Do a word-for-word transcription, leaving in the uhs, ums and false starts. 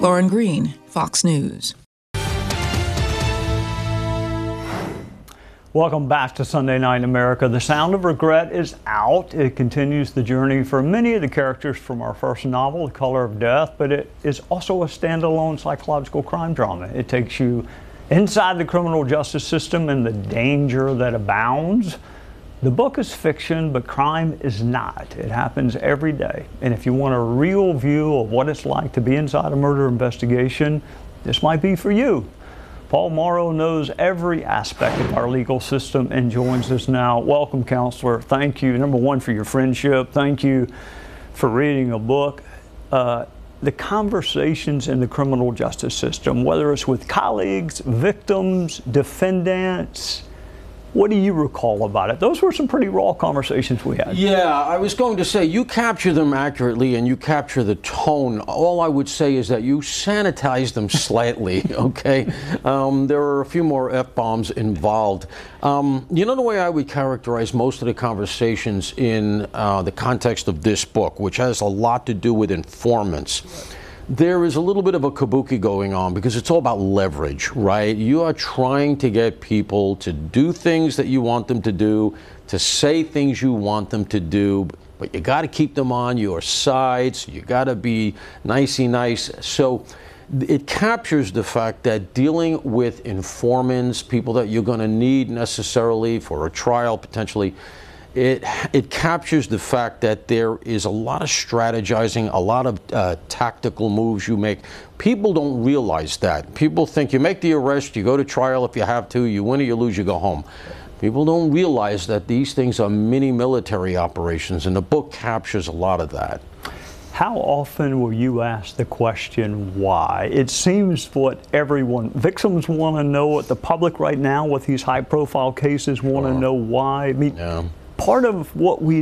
Lauren Green, Fox News. Welcome back to Sunday Night in America. The Sound of Regret is out. It continues the journey for many of the characters from our first novel, The Color of Death, but it is also a standalone psychological crime drama. It takes you inside the criminal justice system and the danger that abounds. The book is fiction, but crime is not. It happens every day. And if you want a real view of what it's like to be inside a murder investigation, this might be for you. Paul Morrow knows every aspect of our legal system and joins us now. Welcome, counselor. Thank you, number one, for your friendship. Thank you for reading a book. Uh, the conversations in the criminal justice system, whether it's with colleagues, victims, defendants, what do you recall about it? Those were some pretty raw conversations we had. Yeah, I was going to say, you capture them accurately and you capture the tone. All I would say is that you sanitize them slightly, okay? Um, there are a few more F-bombs involved. Um, you know the way I would characterize most of the conversations in uh, the context of this book, which has a lot to do with informants. There is a little bit of a kabuki going on because it's all about leverage, right? You are trying to get people to do things that you want them to do, to say things you want them to do, but you got to keep them on your side. So you got to be nicey nice. So it captures the fact that dealing with informants, people that you're going to need necessarily for a trial potentially, It, it captures the fact that there is a lot of strategizing, a lot of uh, tactical moves you make. People don't realize that. People think you make the arrest, you go to trial if you have to, you win or you lose, you go home. People don't realize that these things are mini military operations, and the book captures a lot of that. How often will you ask the question, why? It seems what everyone, victims want to know, what the public right now with these high profile cases want to Sure. know why. I mean, Yeah. part of what we